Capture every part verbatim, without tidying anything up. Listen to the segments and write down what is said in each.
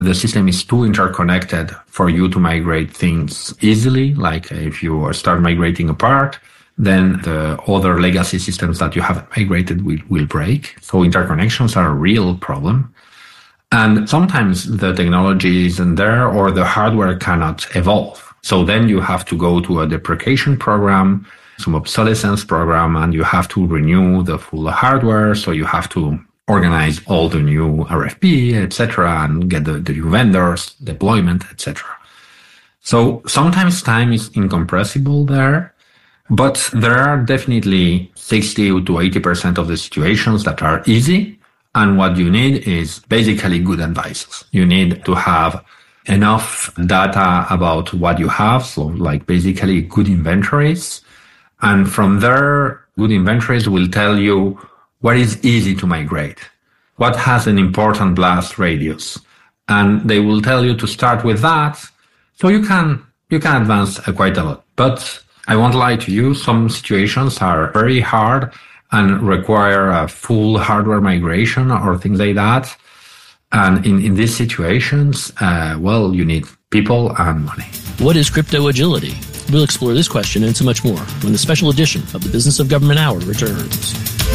the system is too interconnected for you to migrate things easily. Like if you start migrating a part, then the other legacy systems that you haven't migrated will, will break. So interconnections are a real problem. And sometimes the technology isn't there or the hardware cannot evolve. So then you have to go to a deprecation program, some obsolescence program, and you have to renew the full hardware. So you have to organize all the new R F P, et cetera, and get the, the new vendors, deployment, et cetera. So sometimes time is incompressible there, but there are definitely sixty to eighty percent of the situations that are easy. And what you need is basically good advice. You need to have enough data about what you have. So like basically good inventories. And from there, good inventories will tell you what is easy to migrate, what has an important blast radius. And they will tell you to start with that. So you can, you can advance quite a lot. But I won't lie to you, some situations are very hard and require a full hardware migration or things like that. And in, in these situations, uh, well, you need people and money. What is crypto agility? We'll explore this question and so much more when the special edition of the Business of Government Hour returns.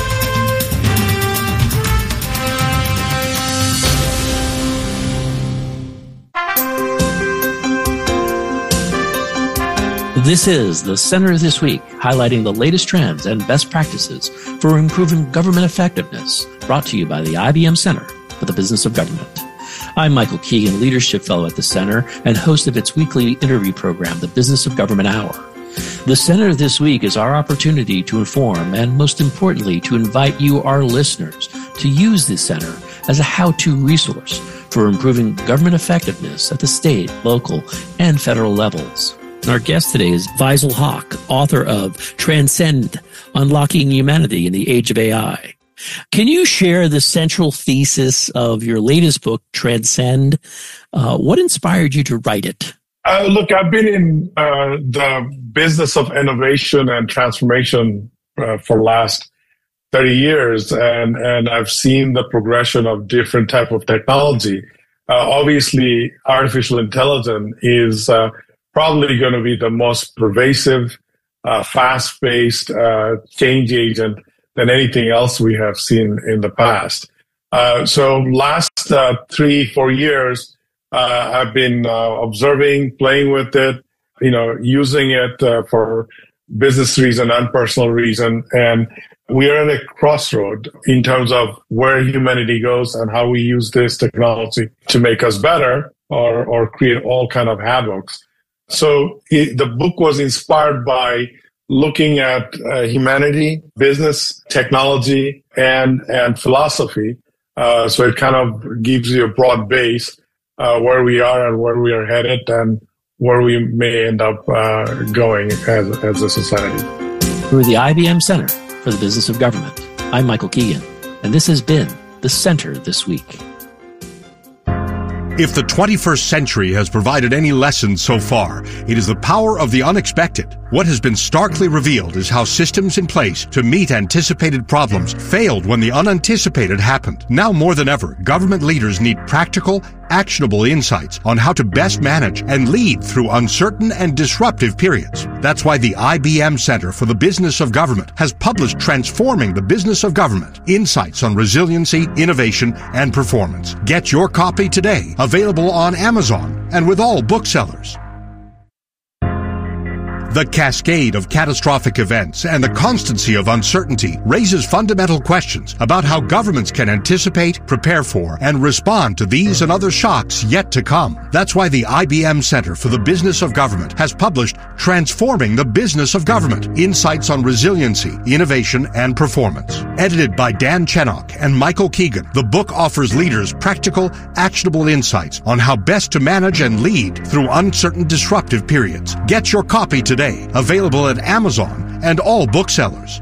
This is the Center This Week, highlighting the latest trends and best practices for improving government effectiveness, brought to you by the I B M Center for the Business of Government. I'm Michael Keegan, Leadership Fellow at the Center and host of its weekly interview program, the Business of Government Hour. The Center This Week is our opportunity to inform and, most importantly, to invite you, our listeners, to use this center as a how-to resource for improving government effectiveness at the state, local, and federal levels. Our guest today is Faisal Haq, author of Transcend, Unlocking Humanity in the Age of A I. Can you share the central thesis of your latest book, Transcend? Uh, what inspired you to write it? Uh, look, I've been in uh, the business of innovation and transformation uh, for the last thirty years, and, and I've seen the progression of different type of technology. Uh, obviously, artificial intelligence is uh, probably going to be the most pervasive, uh, fast-paced uh, change agent than anything else we have seen in the past. Uh, so last uh, three, four years, uh, I've been uh, observing, playing with it, you know, using it uh, for business reason and personal reason. And we are at a crossroad in terms of where humanity goes and how we use this technology to make us better or, or create all kind of havocs. So it, the book was inspired by looking at uh, humanity, business, technology, and and philosophy. Uh, so it kind of gives you a broad base uh, where we are and where we are headed and where we may end up uh, going as, as a society. We're the I B M Center for the Business of Government. I'm Michael Keegan, and this has been the Center This Week. If the twenty-first century has provided any lesson so far, it is the power of the unexpected. What has been starkly revealed is how systems in place to meet anticipated problems failed when the unanticipated happened. Now more than ever, government leaders need practical, actionable insights on how to best manage and lead through uncertain and disruptive periods. That's why the I B M Center for the Business of Government has published Transforming the Business of Government, Insights on Resiliency, Innovation, and Performance. Get your copy today, available on Amazon and with all booksellers. The cascade of catastrophic events and the constancy of uncertainty raises fundamental questions about how governments can anticipate, prepare for, and respond to these and other shocks yet to come. That's why the I B M Center for the Business of Government has published Transforming the Business of Government, Insights on Resiliency, Innovation, and Performance. Edited by Dan Chenok and Michael Keegan, the book offers leaders practical, actionable insights on how best to manage and lead through uncertain, disruptive periods. Get your copy today. Available at Amazon and all booksellers.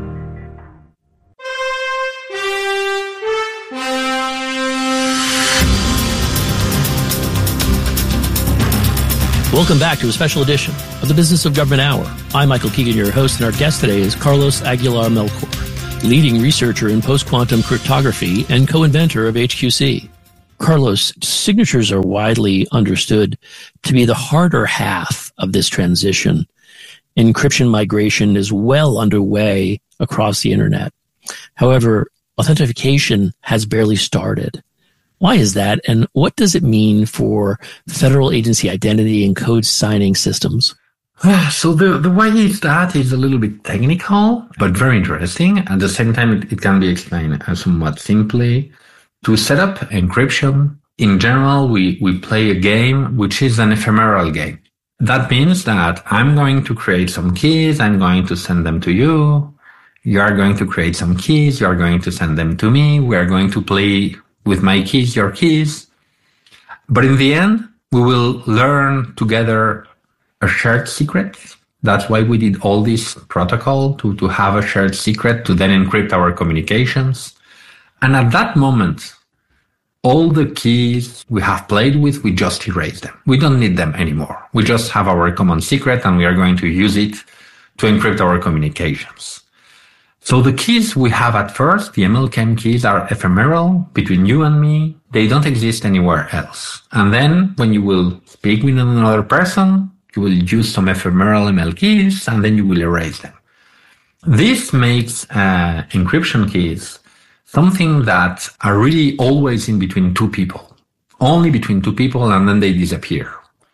Welcome back to a special edition of the Business of Government Hour. I'm Michael Keegan, your host, and our guest today is Carlos Aguilar Melchor, leading researcher in post-quantum cryptography and co-inventor of H Q C. Carlos, signatures are widely understood to be the harder half of this transition. Encryption migration is well underway across the internet. However, authentication has barely started. Why is that, and what does it mean for federal agency identity and code signing systems? So the, the way it's that is a little bit technical, but very interesting. At the same time, it, it can be explained somewhat simply. To set up encryption, in general, we, we play a game which is an ephemeral game. That means that I'm going to create some keys, I'm going to send them to you, you are going to create some keys, you are going to send them to me, we are going to play with my keys, your keys. But in the end, we will learn together a shared secret. That's why we did all this protocol, to, to have a shared secret, to then encrypt our communications. And at that moment, all the keys we have played with, we just erase them. We don't need them anymore. We just have our common secret and we are going to use it to encrypt our communications. So the keys we have at first, the M L K M keys, are ephemeral between you and me. They don't exist anywhere else. And then when you will speak with another person, you will use some ephemeral M L keys and then you will erase them. This makes uh, encryption keys something that are really always in between two people, only between two people, and then they disappear.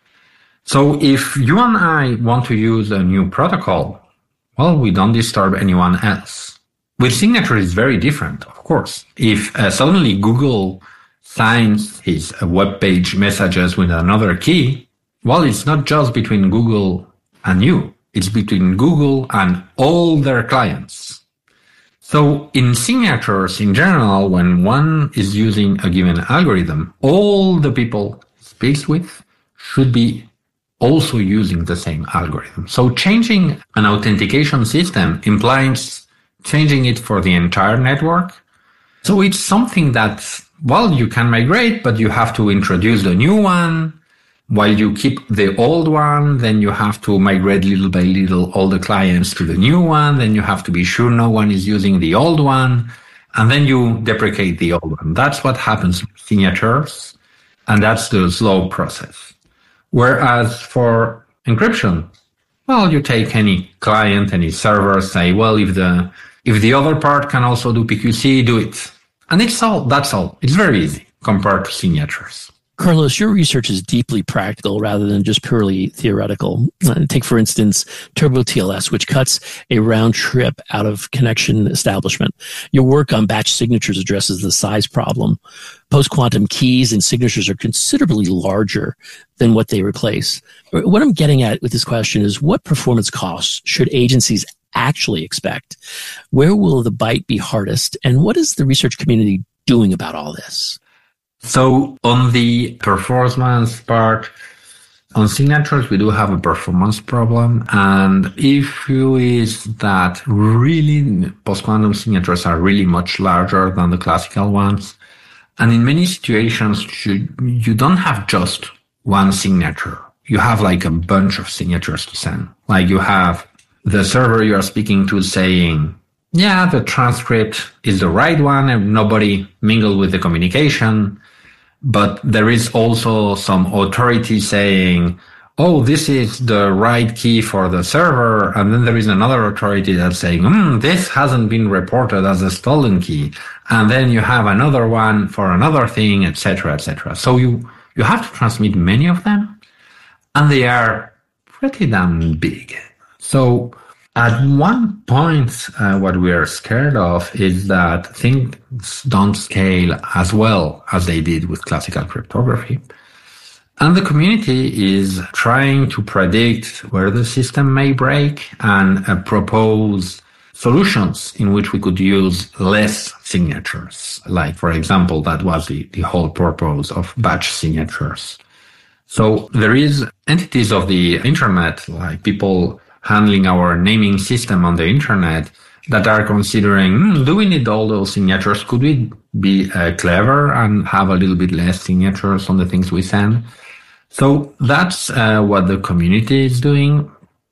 So if you and I want to use a new protocol, well, we don't disturb anyone else. With signature, it's very different, of course. If uh, suddenly Google signs his uh, web page messages with another key, well, it's not just between Google and you. It's between Google and all their clients. So in signatures, in general, when one is using a given algorithm, all the people he speaks with should be also using the same algorithm. So changing an authentication system implies changing it for the entire network. So it's something that, well, you can migrate, but you have to introduce the new one. While you keep the old one, then you have to migrate little by little all the clients to the new one. Then you have to be sure no one is using the old one. And then you deprecate the old one. That's what happens with signatures. And that's the slow process. Whereas for encryption, well, you take any client, any server, say, well, if the, if the other part can also do P Q C, do it. And it's all, that's all. It's very easy compared to signatures. Carlos, your research is deeply practical rather than just purely theoretical. Uh, take, for instance, Turbo T L S, which cuts a round trip out of connection establishment. Your work on batch signatures addresses the size problem. Post-quantum keys and signatures are considerably larger than what they replace. What I'm getting at with this question is, what performance costs should agencies actually expect? Where will the bite be hardest? And what is the research community doing about all this? So on the performance part, on signatures, we do have a performance problem. And issue is that really post-quantum signatures are really much larger than the classical ones. And in many situations, you, you don't have just one signature. You have like a bunch of signatures to send. Like you have the server you are speaking to saying, yeah, the transcript is the right one and nobody mingled with the communication. But there is also some authority saying, oh, this is the right key for the server. And then there is another authority that's saying, hmm, this hasn't been reported as a stolen key. And then you have another one for another thing, et cetera, et cetera. So you, you have to transmit many of them, and they are pretty damn big. So at one point, uh, what we are scared of is that things don't scale as well as they did with classical cryptography. And the community is trying to predict where the system may break and uh, propose solutions in which we could use less signatures. Like, for example, that was the, the whole purpose of batch signatures. So there is entities of the internet, like people handling our naming system on the internet, that are considering, hmm, do we need all those signatures? Could we be uh, clever and have a little bit less signatures on the things we send? So that's uh, what the community is doing.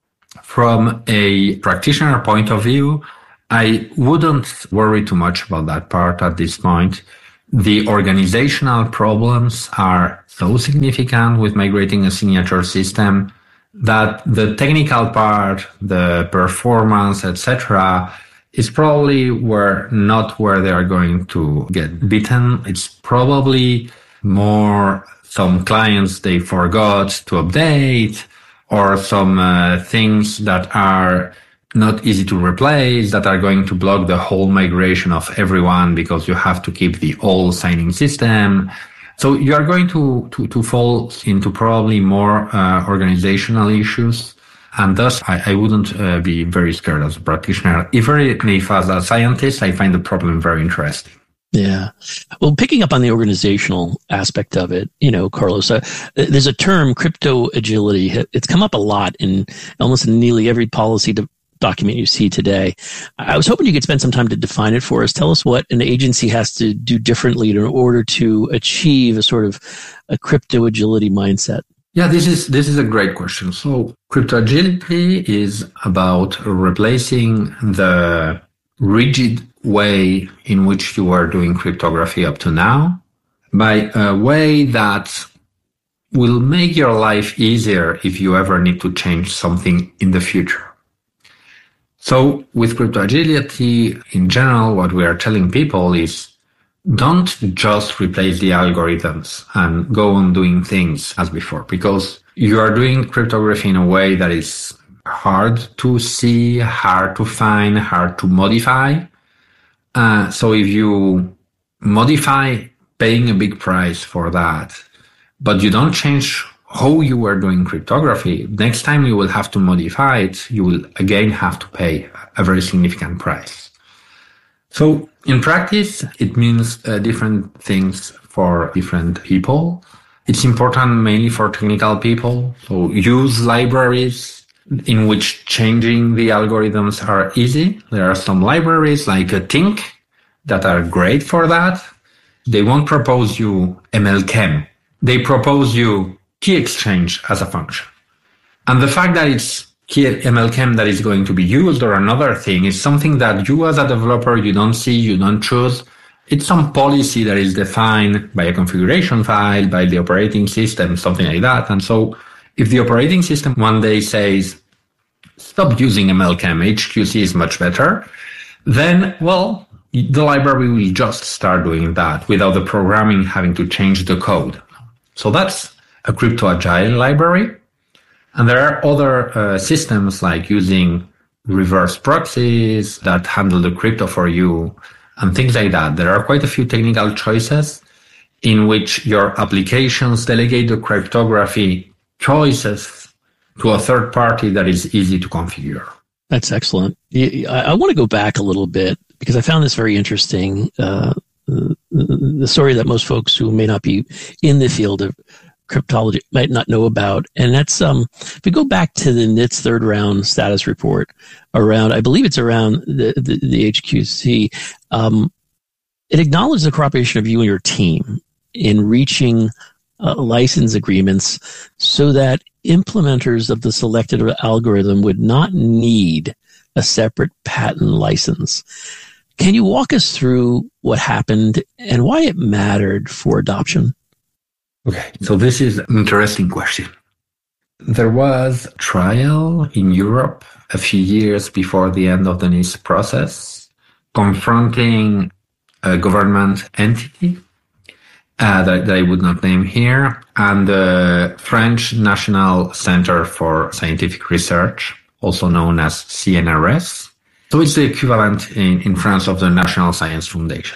From a practitioner point of view, I wouldn't worry too much about that part at this point, the organizational problems are so significant with migrating a signature system that the technical part, the performance, et cetera, is probably where not where they are going to get beaten. It's probably more some clients they forgot to update, or some uh, things that are not easy to replace, that are going to block the whole migration of everyone because you have to keep the old signing system. So you are going to, to, to fall into probably more uh, organizational issues. And thus, I, I wouldn't uh, be very scared as a practitioner. Even if as a scientist, I find the problem very interesting. Yeah. Well, picking up on the organizational aspect of it, you know, Carlos, uh, there's a term, crypto agility. It's come up a lot in almost in nearly every policy do- document you see today. I was hoping you could spend some time to define it for us. Tell us what an agency has to do differently in order to achieve a sort of a crypto agility mindset. Yeah, this is this is a great question. So crypto agility is about replacing the rigid way in which you are doing cryptography up to now by a way that will make your life easier if you ever need to change something in the future. So with crypto agility in general, what we are telling people is don't just replace the algorithms and go on doing things as before, because you are doing cryptography in a way that is hard to see, hard to find, hard to modify. Uh, so if you modify paying a big price for that, but you don't change how you are doing cryptography, next time you will have to modify it, you will again have to pay a very significant price. So in practice, it means uh, different things for different people. It's important mainly for technical people. So use libraries in which changing the algorithms are easy. There are some libraries like Tink that are great for that. They won't propose you M L Chem. They propose you key exchange as a function. And the fact that it's key M L Chem that is going to be used or another thing is something that you as a developer, you don't see, you don't choose. It's some policy that is defined by a configuration file, by the operating system, something like that. And so if the operating system one day says, stop using M L Chem, H Q C is much better, then, well, the library will just start doing that without the programming having to change the code. So that's a crypto agile library. And there are other uh, systems like using reverse proxies that handle the crypto for you and things like that. There are quite a few technical choices in which your applications delegate the cryptography choices to a third party that is easy to configure. That's excellent. I, I want to go back a little bit because I found this very interesting. Uh, the, the story that most folks who may not be in the field of cryptology might not know about. And that's, um, if we go back to the N I T S third round status report around, I believe it's around the, the, the H Q C, um, it acknowledged the cooperation of you and your team in reaching uh, license agreements so that implementers of the selected algorithm would not need a separate patent license. Can you walk us through what happened and why it mattered for adoption? Okay, so this is an interesting question. There was a trial in Europe a few years before the end of the N I S process, confronting a government entity uh, that, that I would not name here, and the French National Center for Scientific Research, also known as C N R S. So it's the equivalent in, in France of the National Science Foundation.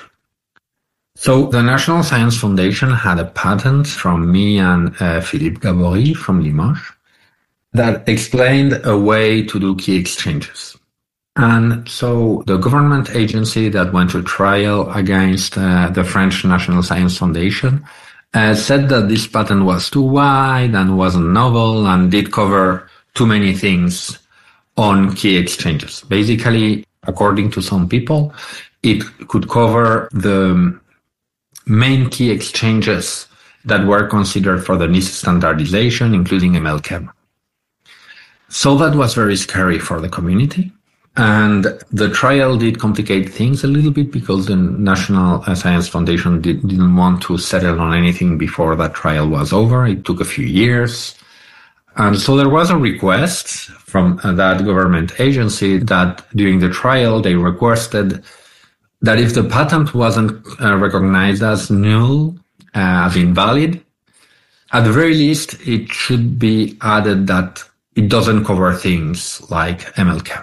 So the National Science Foundation had a patent from me and uh, Philippe Gabory from Limoges that explained a way to do key exchanges. And so the government agency that went to trial against uh, the French National Science Foundation uh, said that this patent was too wide and wasn't novel and did cover too many things on key exchanges. Basically, according to some people, it could cover the main key exchanges that were considered for the N I S standardization, including M L Chem. So that was very scary for the community. And the trial did complicate things a little bit because the National Science Foundation did, didn't want to settle on anything before that trial was over. It took a few years. And so there was a request from that government agency that during the trial, they requested that if the patent wasn't uh, recognized as null, uh, as invalid, at the very least, it should be added that it doesn't cover things like M L chem.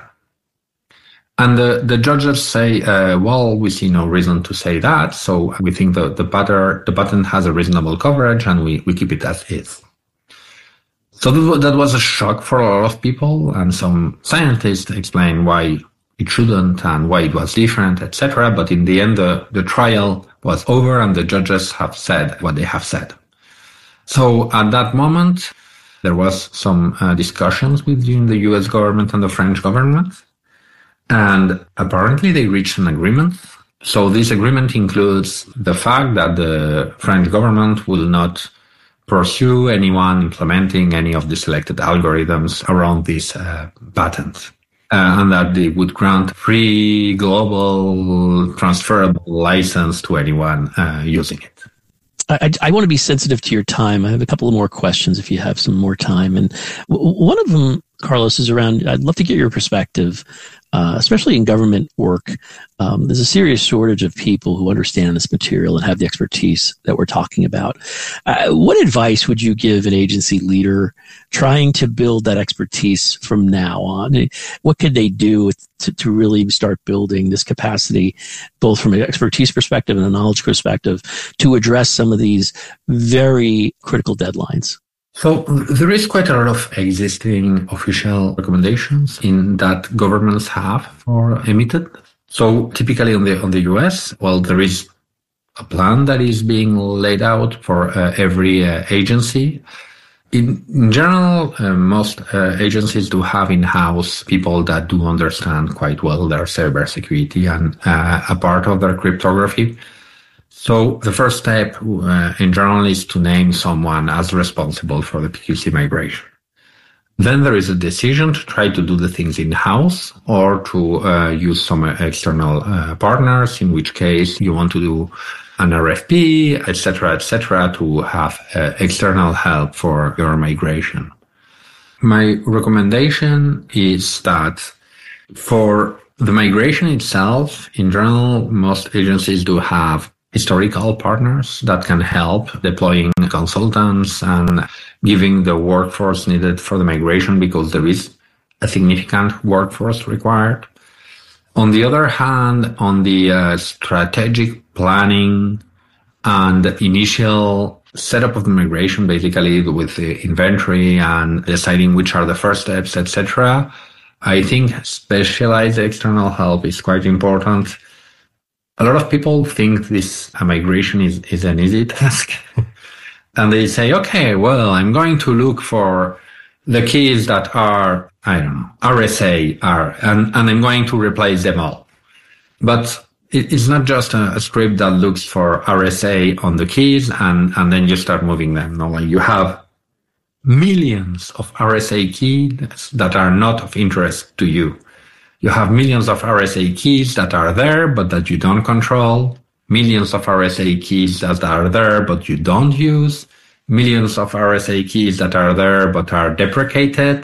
And the, the judges say, uh, well, we see no reason to say that. So we think the, the, patent, the patent has a reasonable coverage and we, we keep it as is. So that was a shock for a lot of people. And some scientists explained why it shouldn't and why it was different, et cetera. But in the end, the, the trial was over and the judges have said what they have said. So at that moment, there was some uh, discussions between the U S government and the French government. And apparently they reached an agreement. So this agreement includes the fact that the French government will not pursue anyone implementing any of the selected algorithms around this uh, patent. Uh, and that they would grant free global transferable license to anyone uh, using it. I, I want to be sensitive to your time. I have a couple of more questions if you have some more time. And w- one of them, Carlos, is around, I'd love to get your perspective, uh, especially in government work. Um, there's a serious shortage of people who understand this material and have the expertise that we're talking about. Uh, what advice would you give an agency leader trying to build that expertise from now on? What could they do to, to really start building this capacity, both from an expertise perspective and a knowledge perspective, to address some of these very critical deadlines? So there is quite a lot of existing official recommendations in that governments have for emitted. So typically on the on the U S, well, there is a plan that is being laid out for uh, every uh, agency. In, in general, uh, most uh, agencies do have in-house people that do understand quite well their cybersecurity and uh, a part of their cryptography. So the first step uh, in general is to name someone as responsible for the P Q C migration. Then there is a decision to try to do the things in-house or to uh, use some external uh, partners, in which case you want to do an R F P, et cetera, et cetera, to have uh, external help for your migration. My recommendation is that for the migration itself, in general, most agencies do have historical partners that can help deploying consultants and giving the workforce needed for the migration, because there is a significant workforce required. On the other hand, on the uh, strategic planning and initial setup of the migration, basically with the inventory and deciding which are the first steps, et cetera, I think specialized external help is quite important. A lot of people think this uh, migration is, is an easy task. And they say, okay, well, I'm going to look for the keys that are, I don't know, R S A, are, and, and I'm going to replace them all. But it, it's not just a, a script that looks for R S A on the keys and, and then you start moving them. No, like you have millions of R S A keys that are not of interest to you. You have millions of R S A keys that are there, but that you don't control. Millions of R S A keys that are there, but you don't use. Millions of R S A keys that are there, but are deprecated.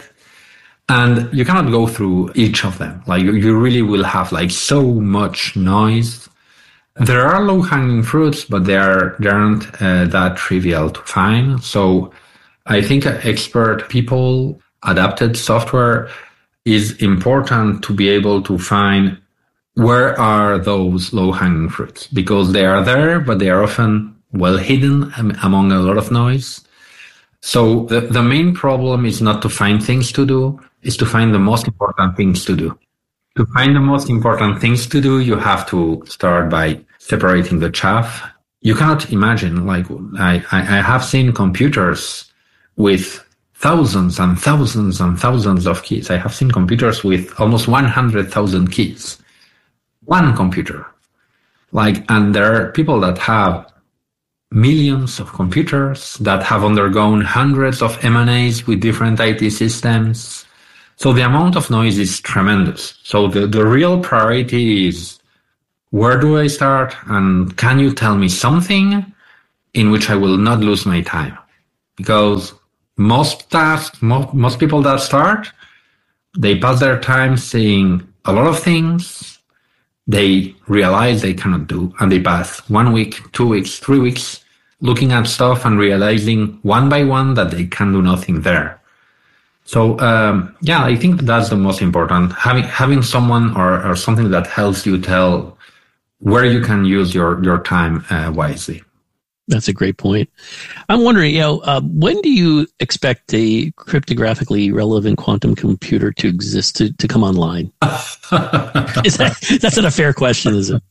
And you cannot go through each of them. Like you, you really will have like so much noise. There are low-hanging fruits, but they, are, they aren't uh, that trivial to find. So I think expert people, adapted software, is important to be able to find where are those low-hanging fruits, because they are there, but they are often well hidden among a lot of noise. So the, the main problem is not to find things to do, is to find the most important things to do. To find the most important things to do, you have to start by separating the chaff. You cannot imagine, like I, I have seen computers with thousands and thousands and thousands of keys. I have seen computers with almost one hundred thousand keys. One computer. Like, and there are people that have millions of computers that have undergone hundreds of M and As with different I T systems. So the amount of noise is tremendous. So the, the real priority is, where do I start? And can you tell me something in which I will not lose my time? Because most tasks, most, most people that start, they pass their time saying a lot of things they realize they cannot do. And they pass one week, two weeks, three weeks looking at stuff and realizing one by one that they can do nothing there. So, um, yeah, I think that's the most important. Having, having someone or, or something that helps you tell where you can use your, your time uh, wisely. That's a great point. I'm wondering, you know, uh, when do you expect a cryptographically relevant quantum computer to exist, to, to come online? Is that, that's not a fair question, is it?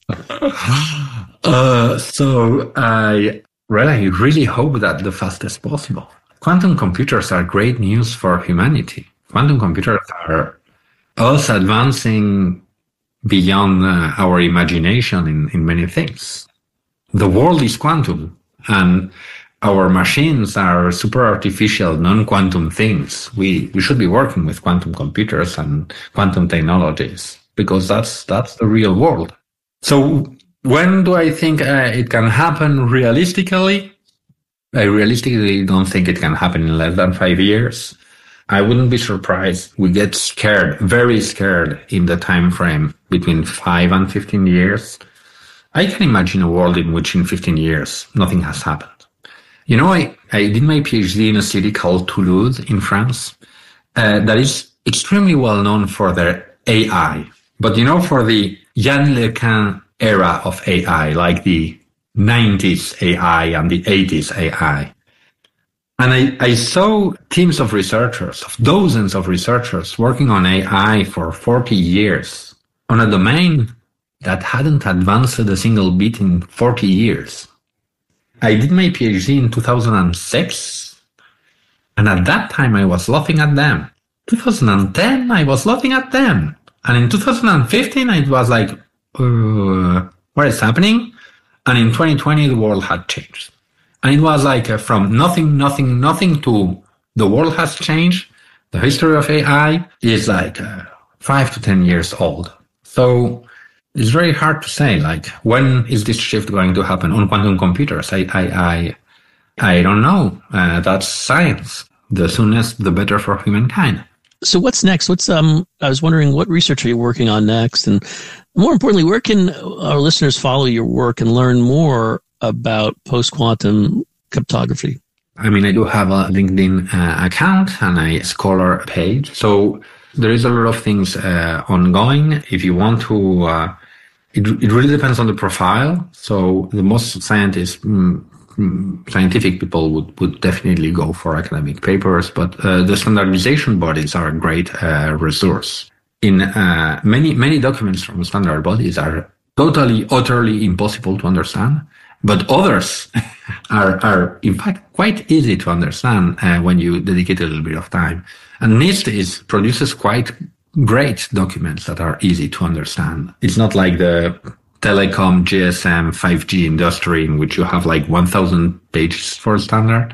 Uh, so I really, really hope that the fastest possible. Quantum computers are great news for humanity. Quantum computers are us advancing beyond uh, our imagination in, in many things. The world is quantum, and our machines are super artificial, non-quantum things. We we should be working with quantum computers and quantum technologies because that's that's the real world. So when do I think uh, it can happen realistically? I realistically don't think it can happen in less than five years. I wouldn't be surprised. We get scared, very scared in the time frame between five and fifteen years. I can imagine a world in which in fifteen years, nothing has happened. You know, I, I did my PhD in a city called Toulouse in France uh, that is extremely well known for their A I. But, you know, for the Yann LeCun era of A I, like the nineties A I and the eighties A I. And I, I saw teams of researchers, of dozens of researchers working on A I for forty years on a domain that hadn't advanced a single bit in forty years. I did my PhD in two thousand six, and at that time I was laughing at them. two thousand ten, I was laughing at them. And in two thousand fifteen, it was like, uh, what is happening? And in twenty twenty, the world had changed. And it was like uh, from nothing, nothing, nothing to the world has changed. The history of A I is like uh, five to ten years old. So it's very hard to say, like, when is this shift going to happen on quantum computers? I, I, I, I don't know. Uh, that's science. The soonest, the better for humankind. So what's next? What's um? I was wondering, what research are you working on next, and more importantly, where can our listeners follow your work and learn more about post-quantum cryptography? I mean, I do have a LinkedIn uh, account and a Scholar page, so there is a lot of things uh, ongoing. If you want to, uh, it it really depends on the profile. So the most scientists. Mm, Scientific people would, would definitely go for academic papers, but uh, the standardization bodies are a great uh, resource. In uh, many many documents from standard bodies are totally, utterly impossible to understand, but others are are in fact quite easy to understand uh, when you dedicate a little bit of time. And NIST is produces quite great documents that are easy to understand. It's not like the telecom, G S M, five G industry in which you have like one thousand pages for standard.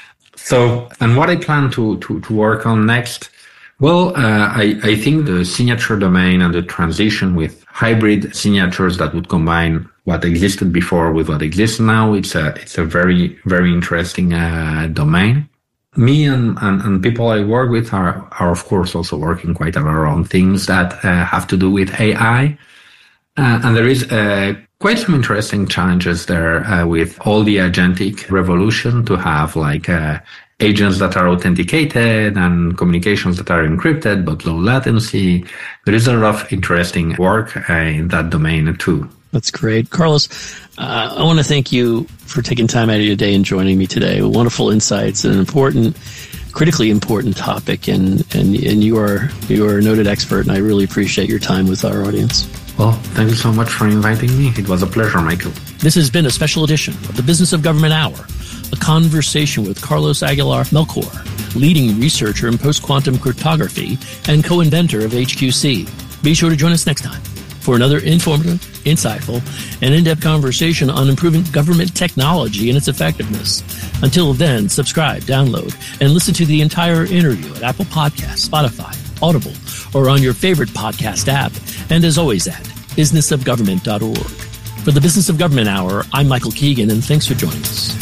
So, and what I plan to, to, to work on next? Well, uh, I, I think the signature domain and the transition with hybrid signatures that would combine what existed before with what exists now, it's a, it's a very, very interesting uh, domain. Me and, and, and people I work with are, are of course also working quite a lot on things that uh, have to do with A I. Uh, and there is uh, quite some interesting challenges there uh, with all the agentic revolution to have like uh, agents that are authenticated and communications that are encrypted but low latency. There is a lot of interesting work uh, in that domain too. That's great. Carlos, uh, I want to thank you for taking time out of your day and joining me today. Wonderful insights, an important, critically important topic, and, and, and you are you are a noted expert, and I really appreciate your time with our audience. Well, thank you so much for inviting me. It was a pleasure, Michael. This has been a special edition of the Business of Government Hour, a conversation with Carlos Aguilar-Melchor, leading researcher in post-quantum cryptography and co-inventor of H Q C. Be sure to join us next time for another informative, insightful, and in-depth conversation on improving government technology and its effectiveness. Until then, subscribe, download, and listen to the entire interview at Apple Podcasts, Spotify, Audible, or on your favorite podcast app. And as always at business of government dot org. For the Business of Government Hour, I'm Michael Keegan, and thanks for joining us.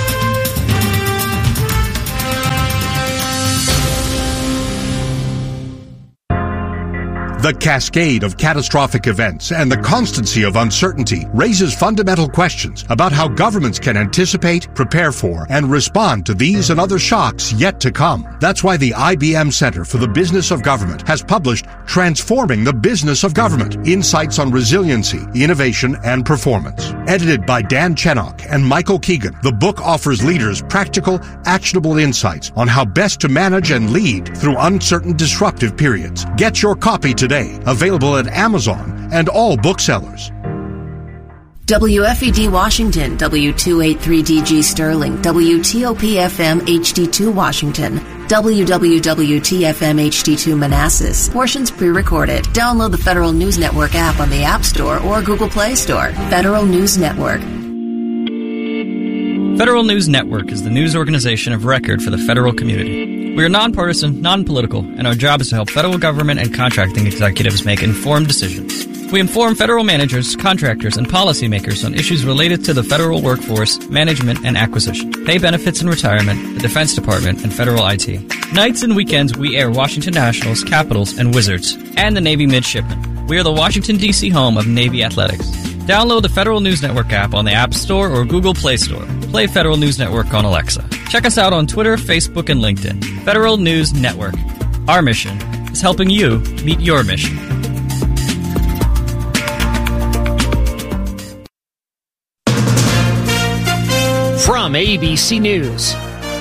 The cascade of catastrophic events and the constancy of uncertainty raises fundamental questions about how governments can anticipate, prepare for, and respond to these and other shocks yet to come. That's why the I B M Center for the Business of Government has published Transforming the Business of Government: Insights on Resiliency, Innovation, and Performance. Edited by Dan Chenok and Michael Keegan, the book offers leaders practical, actionable insights on how best to manage and lead through uncertain, disruptive periods. Get your copy today. Available at Amazon and all booksellers. W F E D Washington, W two eighty-three D G Sterling, W T O P F M H D two Washington, W W W T F M H D two Manassas. Portions pre-recorded. Download the Federal News Network app on the App Store or Google Play Store. Federal News Network. Federal News Network is the news organization of record for the federal community. We are nonpartisan, non-political, and our job is to help federal government and contracting executives make informed decisions. We inform federal managers, contractors, and policymakers on issues related to the federal workforce, management, and acquisition, pay benefits and retirement, the Defense Department, and federal I T. Nights and weekends, we air Washington Nationals, Capitals, and Wizards, and the Navy Midshipmen. We are the Washington, D C home of Navy Athletics. Download the Federal News Network app on the App Store or Google Play Store. Play Federal News Network on Alexa. Check us out on Twitter, Facebook, and LinkedIn. Federal News Network. Our mission is helping you meet your mission. From A B C News,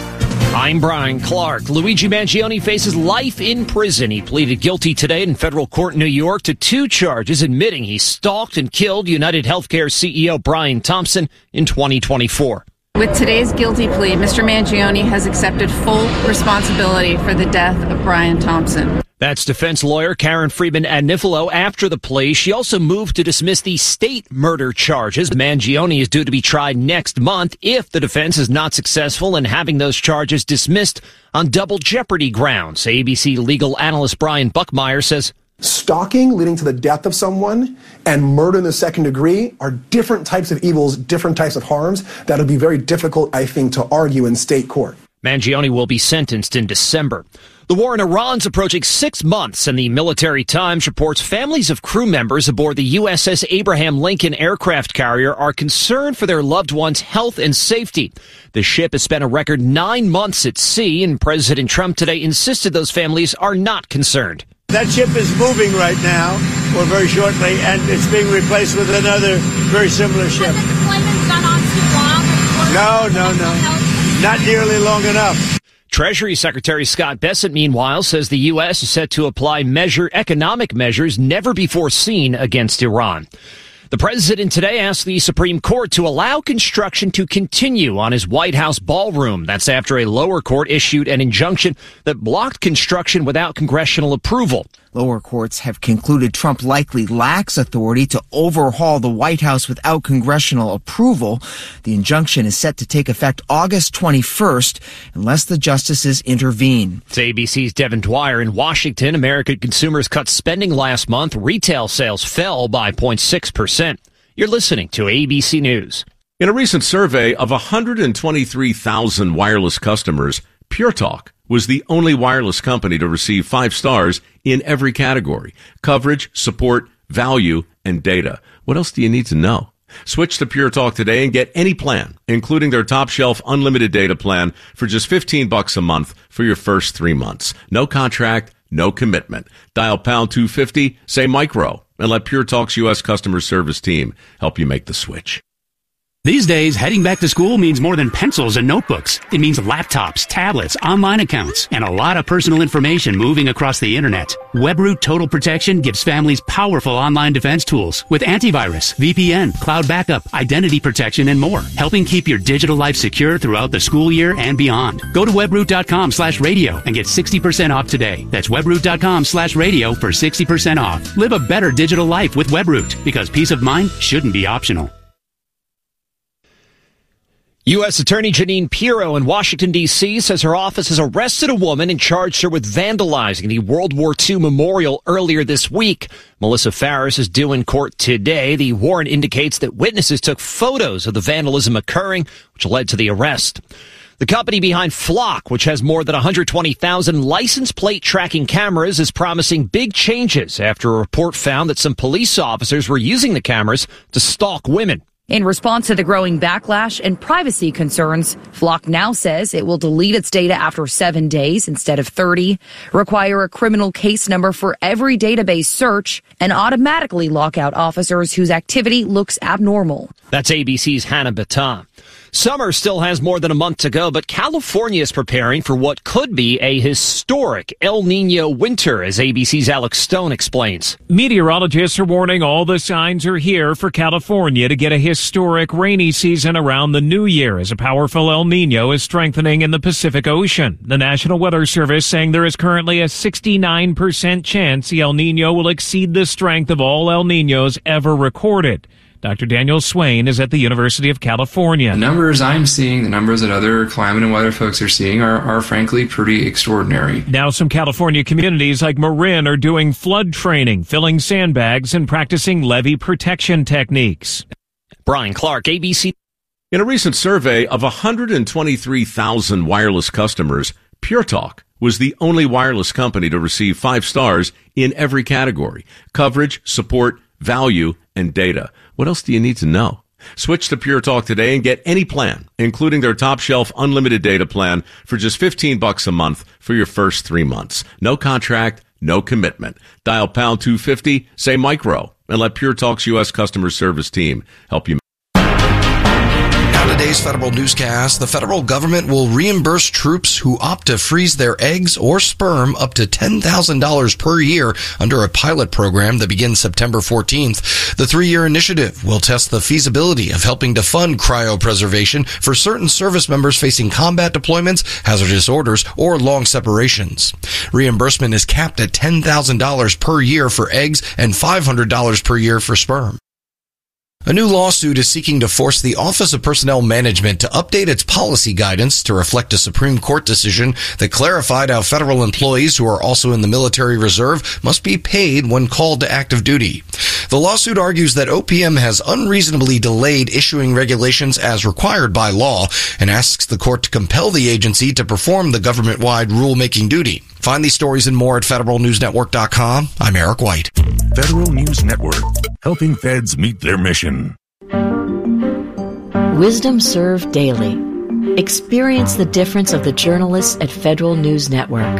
I'm Brian Clark. Luigi Mangione faces life in prison. He pleaded guilty today in federal court in New York to two charges, admitting he stalked and killed United Healthcare C E O Brian Thompson in twenty twenty-four. With today's guilty plea, Mister Mangione has accepted full responsibility for the death of Brian Thompson. That's defense lawyer Karen Friedman Agnifilo after the plea. She also moved to dismiss the state murder charges. Mangione is due to be tried next month if the defense is not successful in having those charges dismissed on double jeopardy grounds. A B C legal analyst Brian Buckmeyer says, stalking leading to the death of someone and murder in the second degree are different types of evils, different types of harms that would be very difficult, I think, to argue in state court. Mangione will be sentenced in December. The war in Iran's approaching six months, and the Military Times reports families of crew members aboard the U S S Abraham Lincoln aircraft carrier are concerned for their loved ones' health and safety. The ship has spent a record nine months at sea, and President Trump today insisted those families are not concerned. That ship is moving right now, or very shortly, and it's being replaced with another very similar ship. Has the deployment gone on too long? No, no, no. Not nearly long enough. Treasury Secretary Scott Bessent, meanwhile, says the U S is set to apply measure economic measures never before seen against Iran. The president today asked the Supreme Court to allow construction to continue on his White House ballroom. That's after a lower court issued an injunction that blocked construction without congressional approval. Lower courts have concluded Trump likely lacks authority to overhaul the White House without congressional approval. The injunction is set to take effect August twenty-first unless the justices intervene. It's A B C's Devin Dwyer in Washington. American consumers cut spending last month. Retail sales fell by zero point six percent. You're listening to A B C News. In a recent survey of one hundred twenty-three thousand wireless customers, Pure Talk was the only wireless company to receive five stars in every category: coverage, support, value, and data. What else do you need to know? Switch to Pure Talk today and get any plan, including their top shelf unlimited data plan, for just fifteen bucks a month for your first three months. No contract, no commitment. Dial pound two fifty, say micro, and let Pure Talk's U S customer service team help you make the switch. These days, heading back to school means more than pencils and notebooks. It means laptops, tablets, online accounts, and a lot of personal information moving across the internet. WebRoot Total Protection gives families powerful online defense tools with antivirus, V P N, cloud backup, identity protection, and more, helping keep your digital life secure throughout the school year and beyond. Go to webroot.com slash radio and get sixty percent off today. That's webroot.com slash radio for sixty percent off. Live a better digital life with WebRoot, because peace of mind shouldn't be optional. U S. Attorney Jeanine Pirro in Washington, D C says her office has arrested a woman and charged her with vandalizing the World War Two memorial earlier this week. Melissa Farris is due in court today. The warrant indicates that witnesses took photos of the vandalism occurring, which led to the arrest. The company behind Flock, which has more than one hundred twenty thousand license plate tracking cameras, is promising big changes after a report found that some police officers were using the cameras to stalk women. In response to the growing backlash and privacy concerns, Flock now says it will delete its data after seven days instead of thirty, require a criminal case number for every database search, and automatically lock out officers whose activity looks abnormal. That's A B C's Hannah Batam. Summer still has more than a month to go, but California is preparing for what could be a historic El Niño winter, as A B C's Alex Stone explains. Meteorologists are warning all the signs are here for California to get a historic rainy season around the new year as a powerful El Niño is strengthening in the Pacific Ocean. The National Weather Service saying there is currently a sixty-nine percent chance the El Niño will exceed the strength of all El Niños ever recorded. Doctor Daniel Swain is at the University of California. The numbers I'm seeing, the numbers that other climate and weather folks are seeing are, are frankly pretty extraordinary. Now some California communities like Marin are doing flood training, filling sandbags, and practicing levee protection techniques. Brian Clark, A B C. In a recent survey of one hundred twenty-three thousand wireless customers, Pure Talk was the only wireless company to receive five stars in every category: coverage, support, value, and data. What else do you need to know? Switch to Pure Talk today and get any plan, including their top shelf unlimited data plan, for just fifteen bucks a month for your first three months. No contract, no commitment. Dial pound two fifty, say micro, and let Pure Talk's U S customer service team help you. Today's federal newscast, the federal government will reimburse troops who opt to freeze their eggs or sperm up to ten thousand dollars per year under a pilot program that begins September fourteenth. The three-year initiative will test the feasibility of helping to fund cryopreservation for certain service members facing combat deployments, hazardous orders, or long separations. Reimbursement is capped at ten thousand dollars per year for eggs and five hundred dollars per year for sperm. A new lawsuit is seeking to force the Office of Personnel Management to update its policy guidance to reflect a Supreme Court decision that clarified how federal employees who are also in the military reserve must be paid when called to active duty. The lawsuit argues that O P M has unreasonably delayed issuing regulations as required by law and asks the court to compel the agency to perform the government-wide rulemaking duty. Find these stories and more at federal news network dot com. I'm Eric White. Federal News Network, helping feds meet their mission. Wisdom served daily. Experience the difference of the journalists at Federal News Network.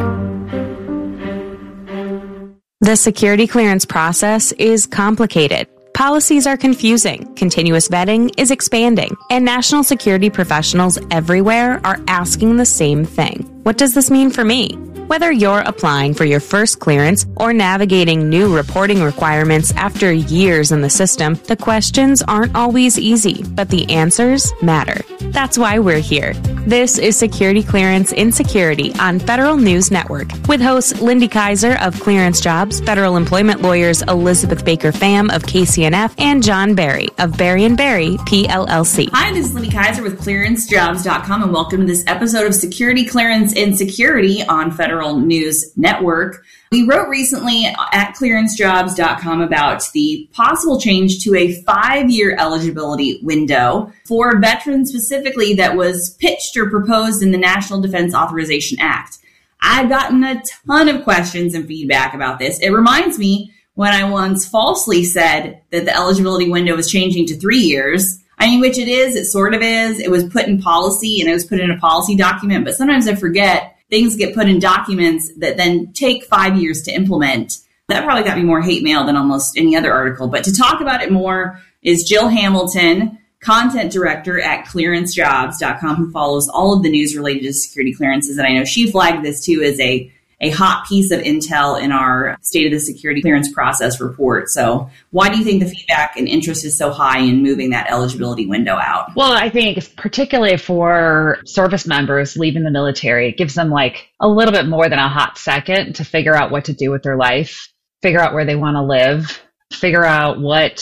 The security clearance process is complicated. Policies are confusing, continuous vetting is expanding, and national security professionals everywhere are asking the same thing. What does this mean for me? Whether you're applying for your first clearance or navigating new reporting requirements after years in the system, the questions aren't always easy, but the answers matter. That's why we're here. This is Security Clearance in Security on Federal News Network with hosts Lindy Kaiser of Clearance Jobs, federal employment lawyers Elizabeth Baker Pham of K C N F, and John Barry of Barry and Barry, P L L C. Hi, this is Lindy Kaiser with clearance jobs dot com, and welcome to this episode of Security Clearance in Security on Federal News Network. We wrote recently at clearance jobs dot com about the possible change to a five-year eligibility window for veterans specifically that was pitched or proposed in the National Defense Authorization Act. I've gotten a ton of questions and feedback about this. It reminds me when I once falsely said that the eligibility window was changing to three years. I mean, which it is, it sort of is. It was put in policy and it was put in a policy document, but sometimes I forget things get put in documents that then take five years to implement. That probably got me more hate mail than almost any other article. But to talk about it more is Jill Hamilton, content director at clearance jobs dot com, who follows all of the news related to security clearances. And I know she flagged this too as a, a hot piece of intel in our State of the Security Clearance Process report. So why do you think the feedback and interest is so high in moving that eligibility window out? Well, I think particularly for service members leaving the military, it gives them like a little bit more than a hot second to figure out what to do with their life, figure out where they want to live, figure out what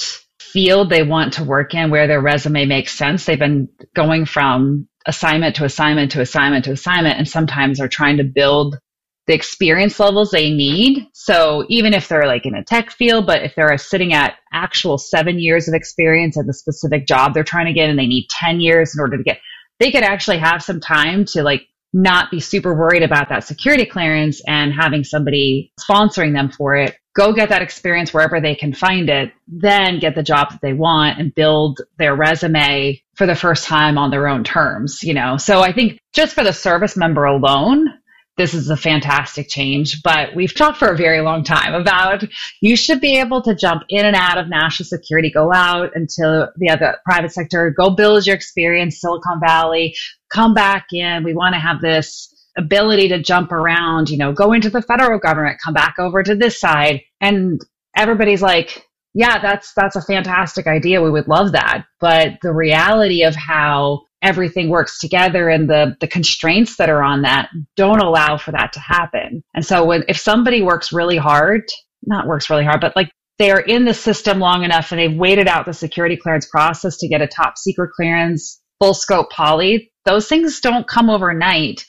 field they want to work in, where their resume makes sense. They've been going from assignment to assignment to assignment to assignment, and sometimes are trying to build the experience levels they need. So even if they're like in a tech field, but if they're sitting at actual seven years of experience at the specific job they're trying to get, and they need ten years in order to get, they could actually have some time to like not be super worried about that security clearance and having somebody sponsoring them for it. Go get that experience wherever they can find it, then get the job that they want and build their resume for the first time on their own terms, you know? So I think just for the service member alone, this is a fantastic change. But we've talked for a very long time about you should be able to jump in and out of national security, go out into the other private sector, go build your experience, Silicon Valley, come back in. We want to have this ability to jump around, you know, go into the federal government, come back over to this side. And everybody's like, yeah, that's that's a fantastic idea. We would love that. But the reality of how everything works together and the the constraints that are on that don't allow for that to happen. And so when if somebody works really hard, not works really hard, but like they're in the system long enough and they've waited out the security clearance process to get a top secret clearance, full scope poly, those things don't come overnight.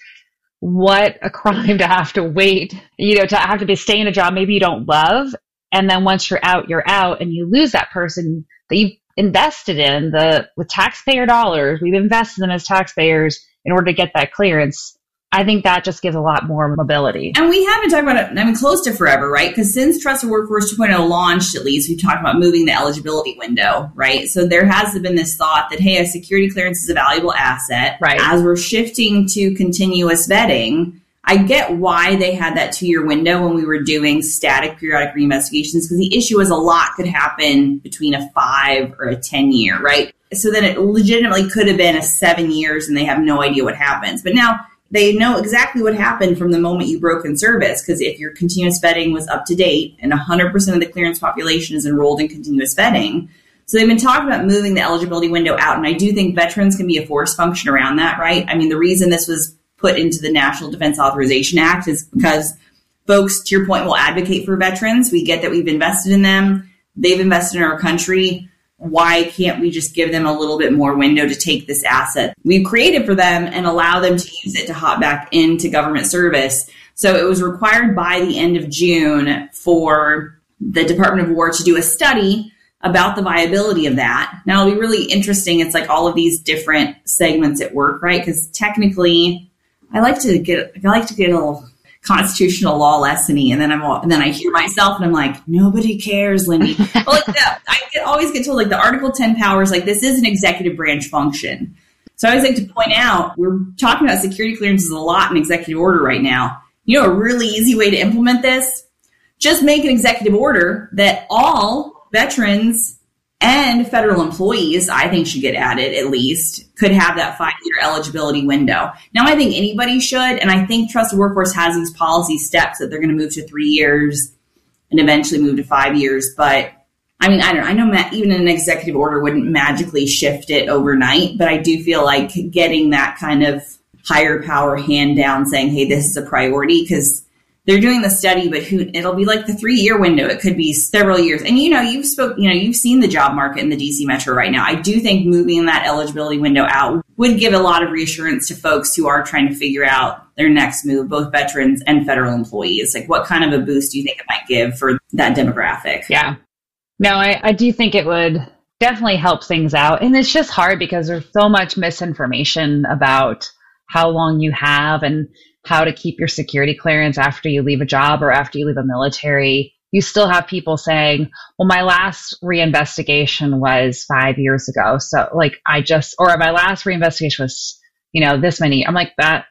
What a crime to have to wait, you know, to have to be stay in a job maybe you don't love. And then once you're out, you're out, and you lose that person that you've invested in the with taxpayer dollars. We've invested them as taxpayers in order to get that clearance. I think that just gives a lot more mobility. And we haven't talked about it, I mean, close to forever, right? Because since Trusted Workforce two point oh launched, at least, we've talked about moving the eligibility window, right? So there has been this thought that, hey, a security clearance is a valuable asset. Right. As we're shifting to continuous vetting, I get why they had that two-year window when we were doing static periodic reinvestigations, because the issue is a lot could happen between a five or a ten-year, right? So then it legitimately could have been a seven years and they have no idea what happens. But now they know exactly what happened from the moment you broke in service, because if your continuous vetting was up to date and one hundred percent of the clearance population is enrolled in continuous vetting. So they've been talking about moving the eligibility window out. And I do think veterans can be a force function around that, right? I mean, the reason this was put into the National Defense Authorization Act is because folks, to your point, will advocate for veterans. We get that we've invested in them. They've invested in our country. Why can't we just give them a little bit more window to take this asset we've created for them and allow them to use it to hop back into government service? So it was required by the end of June for the Department of War to do a study about the viability of that. Now, it'll be really interesting. It's like all of these different segments at work, right? Because technically, I like to get I like to get a little constitutional law lesson-y, and then I'm all, and then I hear myself and I'm like, nobody cares, Lindy. But like that, I get, always get told like the Article ten powers, like this is an executive branch function. So I always like to point out, we're talking about security clearances a lot in executive order right now. You know, a really easy way to implement this, just make an executive order that all veterans and federal employees, I think, should get added at least, could have that five-year eligibility window. Now, I think anybody should, and I think Trusted Workforce has these policy steps that they're going to move to three years and eventually move to five years. But, I mean, I don't know. I know ma- even an executive order wouldn't magically shift it overnight, but I do feel like getting that kind of higher power hand down saying, hey, this is a priority, because they're doing the study, but who, it'll be like the three-year window. It could be several years. And, you know, you've spoke, you know, you've seen the job market in the D C Metro right now. I do think moving that eligibility window out would give a lot of reassurance to folks who are trying to figure out their next move, both veterans and federal employees. Like, what kind of a boost do you think it might give for that demographic? Yeah. No, I, I do think it would definitely help things out. And it's just hard because there's so much misinformation about how long you have and how to keep your security clearance after you leave a job or after you leave a military. You still have people saying, well, my last reinvestigation was five years ago. So like I just, or my last reinvestigation was, you know, this many. I'm like that.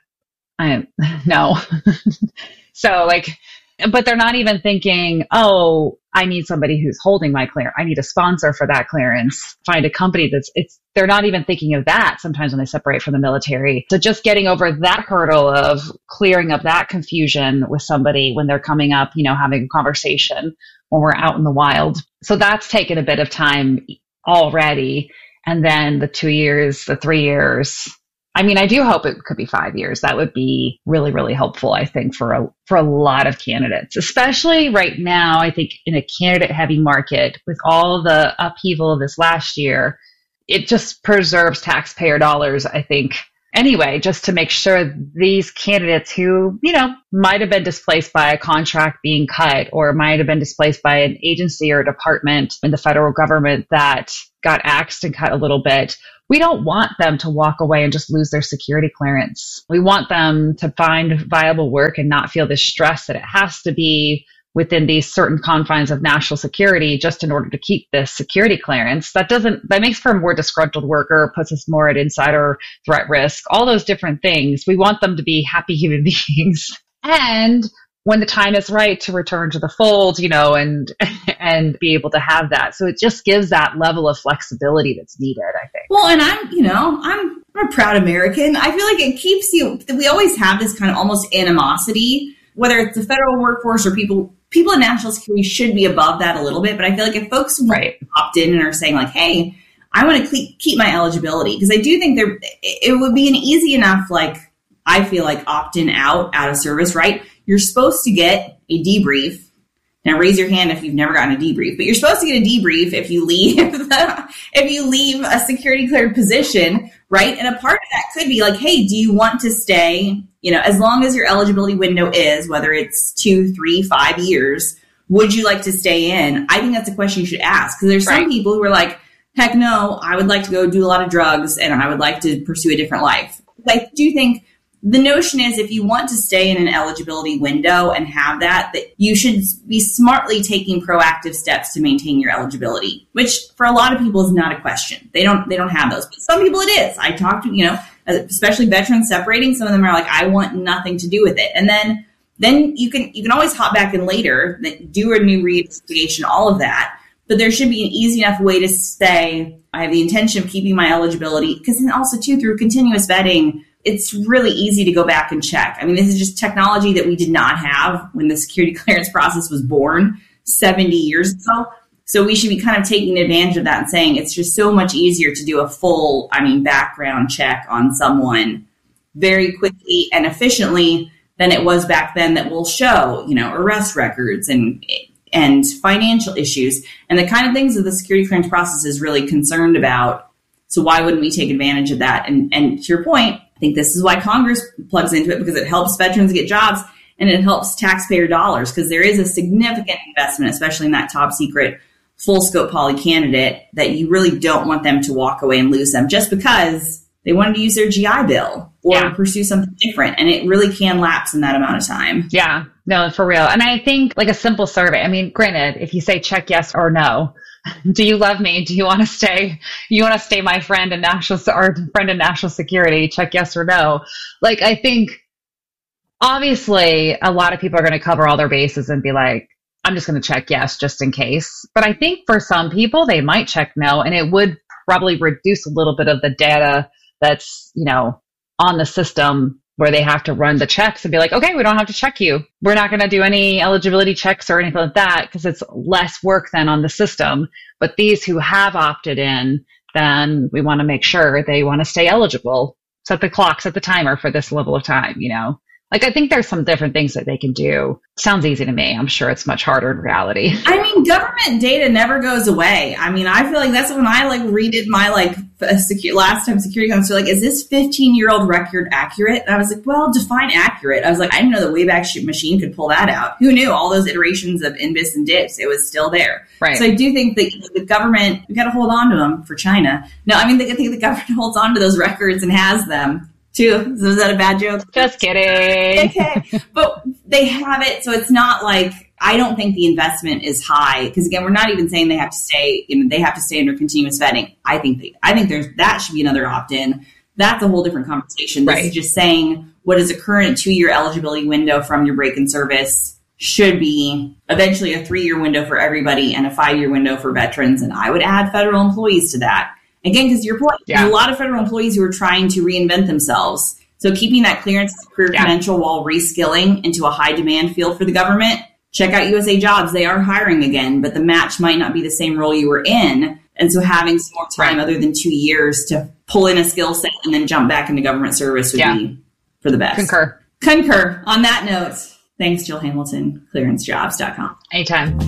I no. So like, but they're not even thinking, oh, I need somebody who's holding my clearance. I need a sponsor for that clearance. Find a company that's, it's, they're not even thinking of that sometimes when they separate from the military. So just getting over that hurdle of clearing up that confusion with somebody when they're coming up, you know, having a conversation when we're out in the wild. So that's taken a bit of time already. And then the two years, the three years, I mean, I do hope it could be five years. That would be really, really helpful, I think, for a, for a lot of candidates, especially right now. I think in a candidate heavy market with all the upheaval of this last year, it just preserves taxpayer dollars, I think. Anyway, just to make sure these candidates who, you know, might have been displaced by a contract being cut or might have been displaced by an agency or department in the federal government that got axed and cut a little bit, we don't want them to walk away and just lose their security clearance. We want them to find viable work and not feel this stress that it has to be within these certain confines of national security just in order to keep this security clearance. That doesn't, that makes for a more disgruntled worker, puts us more at insider threat risk, all those different things. We want them to be happy human beings. And when the time is right to return to the fold, you know, and and be able to have that. So it just gives that level of flexibility that's needed, I think. Well, and I'm, you know, I'm, I'm a proud American. I feel like it keeps you, we always have this kind of almost animosity, whether it's the federal workforce or people, people in national security should be above that a little bit. But I feel like if folks right. opt in and are saying like, hey, I want to keep, keep my eligibility, because I do think there, it would be an easy enough, like, I feel like opt-in out, out of service, right? You're supposed to get a debrief. Now raise your hand if you've never gotten a debrief, but you're supposed to get a debrief if you leave the, if you leave a security cleared position, right? And a part of that could be like, hey, do you want to stay, you know, as long as your eligibility window is, whether it's two, three, five years, would you like to stay in? I think that's a question you should ask, because there's right. some people who are like, heck no, I would like to go do a lot of drugs and I would like to pursue a different life. I do think the notion is if you want to stay in an eligibility window and have that, that you should be smartly taking proactive steps to maintain your eligibility, which for a lot of people is not a question. They don't, they don't have those, but some people it is. I talked to, you know, especially veterans separating. Some of them are like, I want nothing to do with it. And then, then you can, you can always hop back in later, do a new reinvestigation, all of that. But there should be an easy enough way to say, I have the intention of keeping my eligibility, because then also too, through continuous vetting, it's really easy to go back and check. I mean, this is just technology that we did not have when the security clearance process was born seventy years ago. So we should be kind of taking advantage of that and saying it's just so much easier to do a full, I mean, background check on someone very quickly and efficiently than it was back then, that will show, you know, arrest records and and financial issues and the kind of things that the security clearance process is really concerned about. So why wouldn't we take advantage of that? And and to your point, I think this is why Congress plugs into it, because it helps veterans get jobs and it helps taxpayer dollars, because there is a significant investment, especially in that top secret full scope poly candidate, that you really don't want them to walk away and lose them just because they wanted to use their G I Bill or yeah. pursue something different. And it really can lapse in that amount of time. Yeah, no, for real. And I think like a simple survey, I mean, granted, if you say check yes or no, do you love me? Do you want to stay? You want to stay my friend in national or friend in national security? Check yes or no. Like, I think obviously a lot of people are going to cover all their bases and be like, I'm just going to check yes just in case. But I think for some people, they might check no, and it would probably reduce a little bit of the data that's, you know, on the system where they have to run the checks and be like, okay, we don't have to check you. We're not going to do any eligibility checks or anything like that, because it's less work than on the system. But these who have opted in, then we want to make sure they want to stay eligible. Set the clock, set the timer for this level of time, you know? Like, I think there's some different things that they can do. Sounds easy to me. I'm sure it's much harder in reality. I mean, government data never goes away. I mean, I feel like that's when I like redid my like secu- last time security comes to like, is this fifteen year old record accurate? And I was like, well, define accurate. I was like, I didn't know the Wayback Machine could pull that out. Who knew all those iterations of N B I S and D I P S? It was still there. Right. So I do think that the government, we got to hold on to them for China. No, I mean, I think the government holds on to those records and has them. Too. So is that a bad joke? Just kidding. Okay. But they have it, so it's not like, I don't think the investment is high, because again, we're not even saying they have to stay, you know, they have to stay under continuous vetting. I think they, I think there's, that should be another opt-in. That's a whole different conversation. This right. is just saying what is a current two-year eligibility window from your break-in service should be eventually a three-year window for everybody and a five-year window for veterans. And I would add federal employees to that. Again, because your point, yeah. there's a lot of federal employees who are trying to reinvent themselves. So keeping that clearance career yeah. credential while reskilling into a high demand field for the government. Check out U S A Jobs. They are hiring again, but the match might not be the same role you were in And so having some more time other than two years to pull in a skill set and then jump back into government service would yeah. be for the best. Concur. Concur. On that note, thanks, Jill Hamilton, clearance jobs dot com. Anytime.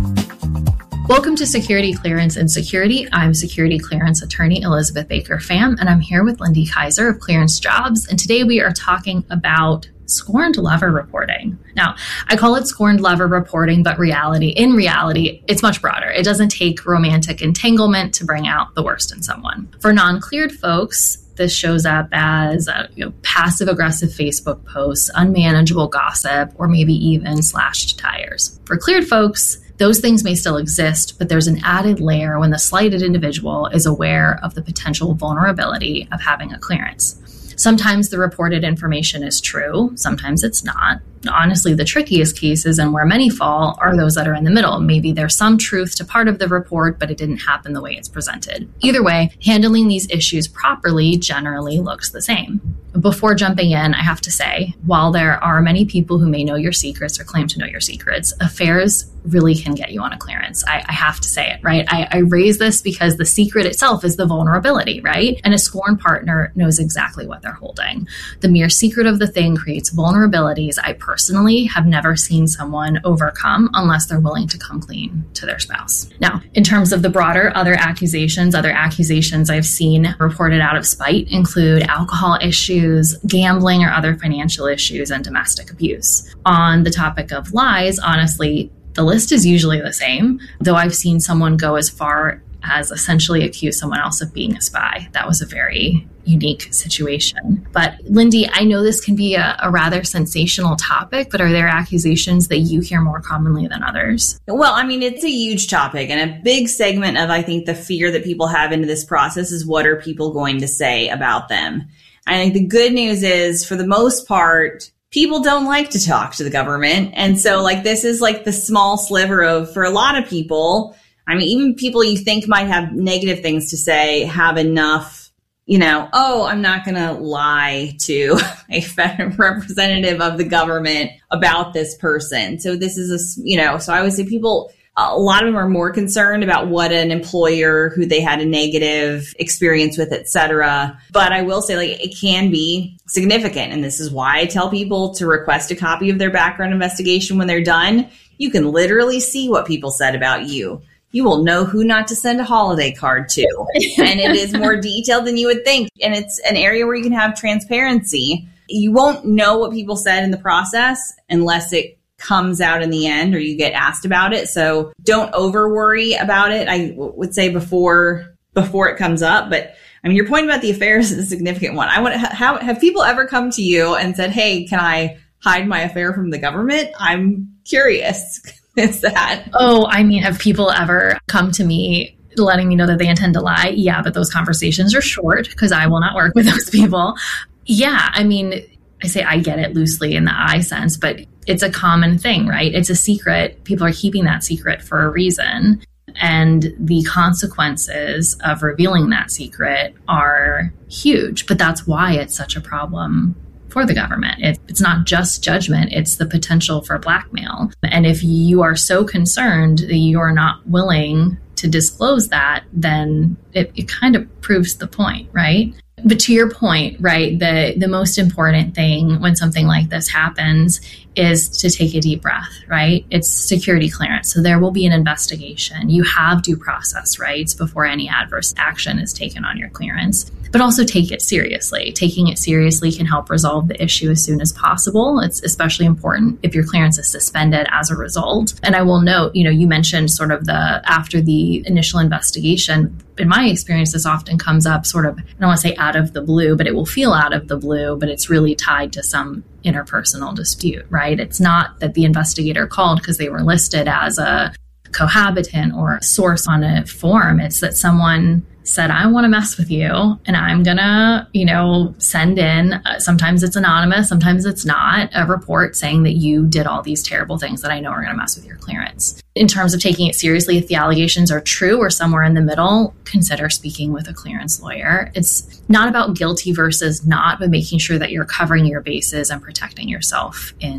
Welcome to Security Clearance and Security. I'm Security Clearance Attorney Elizabeth Baker Pham, and I'm here with Lindy Kaiser of Clearance Jobs. And today we are talking about scorned lover reporting. Now, I call it scorned lover reporting, but reality, in reality, it's much broader. It doesn't take romantic entanglement to bring out the worst in someone. For non-cleared folks, this shows up as uh, you know, passive-aggressive Facebook posts, unmanageable gossip, or maybe even slashed tires. For cleared folks, those things may still exist, but there's an added layer when the slighted individual is aware of the potential vulnerability of having a clearance. Sometimes the reported information is true, sometimes it's not. Honestly, the trickiest cases and where many fall are those that are in the middle. Maybe there's some truth to part of the report, but it didn't happen the way it's presented. Either way, handling these issues properly generally looks the same. Before jumping in, I have to say, while there are many people who may know your secrets or claim to know your secrets, affairs really can get you on a clearance. I, I have to say it, right? I, I raise this because the secret itself is the vulnerability, right? And a scorn partner knows exactly what they're holding. The mere secret of the thing creates vulnerabilities I personally have never seen someone overcome unless they're willing to come clean to their spouse. Now, in terms of the broader other accusations, other accusations I've seen reported out of spite include alcohol issues, gambling or other financial issues, and domestic abuse. On the topic of lies, honestly, the list is usually the same, though I've seen someone go as far as essentially accuse someone else of being a spy. That was a very unique situation. But Lindy, I know this can be a, a rather sensational topic, but are there accusations that you hear more commonly than others? Well, I mean, it's a huge topic, and a big segment of, I think, the fear that people have into this process is what are people going to say about them? I think the good news is, for the most part, people don't like to talk to the government. And so, like, this is like the small sliver of, for a lot of people, I mean, even people you think might have negative things to say have enough, you know, oh, I'm not going to lie to a federal representative of the government about this person. So this is a, you know, so I would say people, a lot of them are more concerned about what an employer who they had a negative experience with, et cetera. But I will say, like, it can be significant. And this is why I tell people to request a copy of their background investigation when they're done. You can literally see what people said about you. You will know who not to send a holiday card to. And it is more detailed than you would think. And it's an area where you can have transparency. You won't know what people said in the process unless it comes out in the end or you get asked about it. So don't over worry about it, I w- would say, before before it comes up. But I mean, your point about the affairs is a significant one. I want to ha- have, have people ever come to you and said, hey, can I hide my affair from the government? I'm curious. Is that? Oh, I mean, have people ever come to me letting me know that they intend to lie? Yeah, but those conversations are short because I will not work with those people. Yeah, I mean, I say I get it loosely in the I sense, but it's a common thing, right? It's a secret. People are keeping that secret for a reason. And the consequences of revealing that secret are huge. But that's why it's such a problem for the government. It, it's not just judgment, it's the potential for blackmail. And if you are so concerned that you're not willing to disclose that, then it, it kind of proves the point, right? But to your point, right, the, the most important thing when something like this happens is to take a deep breath, right? It's security clearance. So there will be an investigation. You have due process rights before any adverse action is taken on your clearance. But also take it seriously. Taking it seriously can help resolve the issue as soon as possible. It's especially important if your clearance is suspended as a result. And I will note, you know, you mentioned sort of the after the initial investigation. In my experience, this often comes up sort of, I don't want to say out of the blue, but it will feel out of the blue, but it's really tied to some interpersonal dispute, right? It's not that the investigator called because they were listed as a cohabitant or a source on a form. It's that someone said, I want to mess with you and I'm going to, you know, send in, uh, sometimes it's anonymous, sometimes it's not, a report saying that you did all these terrible things that I know are going to mess with your clearance. In terms of taking it seriously, if the allegations are true or somewhere in the middle, consider speaking with a clearance lawyer. It's not about guilty versus not, but making sure that you're covering your bases and protecting yourself in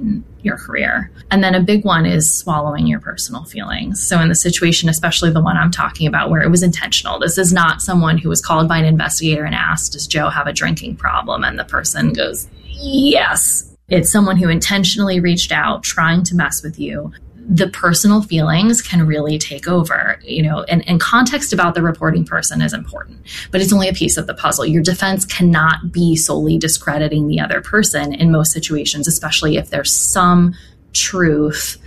your career. And then a big one is swallowing your personal feelings. So in the situation, especially the one I'm talking about where it was intentional, this is not someone who was called by an investigator and asked, does Joe have a drinking problem? And the person goes, yes. It's someone who intentionally reached out trying to mess with you. The personal feelings can really take over, you know, and, and context about the reporting person is important, but it's only a piece of the puzzle. Your defense cannot be solely discrediting the other person in most situations, especially if there's some truth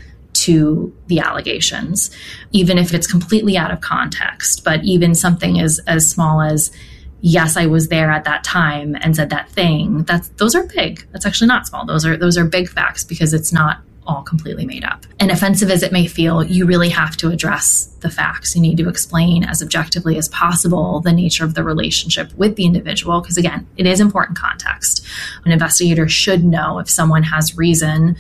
to the allegations, even if it's completely out of context. But even something as, as small as, yes, I was there at that time and said that thing, that's, those are big. That's actually not small. Those are, those are big facts because it's not all completely made up. And offensive as it may feel, you really have to address the facts. You need to explain as objectively as possible the nature of the relationship with the individual, because again, it is important context. An investigator should know if someone has reason